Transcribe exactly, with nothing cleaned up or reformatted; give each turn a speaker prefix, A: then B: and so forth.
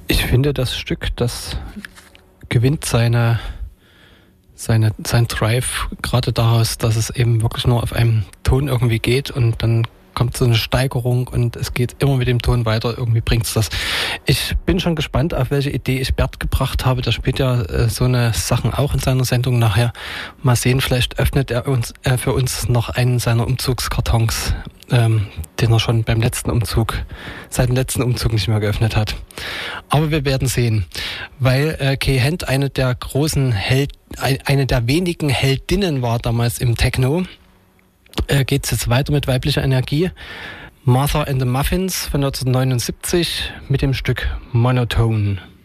A: Ich finde, das Stück, das gewinnt seine, seine, sein Drive gerade daraus, dass es eben wirklich nur auf einem Ton irgendwie geht und dann kommt so eine Steigerung und es geht immer mit dem Ton weiter. Irgendwie bringt es das. Ich bin schon gespannt, auf welche Idee ich Bert gebracht habe. Der spielt ja äh, so eine Sachen auch in seiner Sendung nachher. Mal sehen, vielleicht öffnet er uns äh, für uns noch einen seiner Umzugskartons, ähm, den er schon beim letzten Umzug, seit dem letzten Umzug nicht mehr geöffnet hat. Aber wir werden sehen, weil äh, Kay Hand eine der großen Held, eine der wenigen Heldinnen war damals im Techno. Äh, geht es jetzt weiter mit weiblicher Energie. Martha and the Muffins von neunzehnhundertneunundsiebzig mit dem Stück Monotone.